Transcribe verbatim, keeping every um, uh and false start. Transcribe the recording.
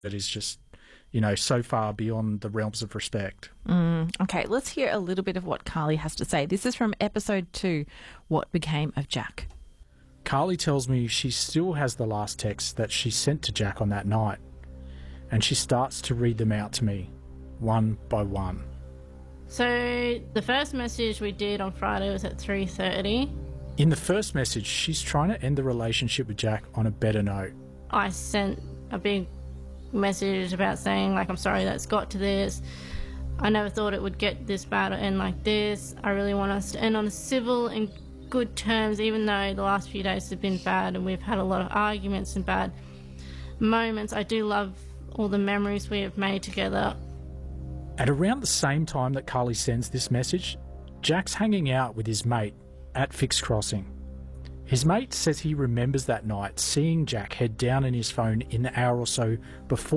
that is just, you know, so far beyond the realms of respect. Mm, okay, let's hear a little bit of what Carly has to say. This is from episode two, What Became of Jack. Carly tells me she still has the last text that she sent to Jack on that night, and she starts to read them out to me, one by one. So the first message we did on Friday was at three thirty. In the first message, she's trying to end the relationship with Jack on a better note. I sent a big message about saying, like, I'm sorry that's got to this. I never thought it would get this bad or end like this. I really want us to end on a civil and good terms, even though the last few days have been bad and we've had a lot of arguments and bad moments. I do love all the memories we have made together. At around the same time that Carly sends this message, Jack's hanging out with his mate at Fix Crossing. His mate says he remembers that night seeing Jack head down in his phone in the hour or so before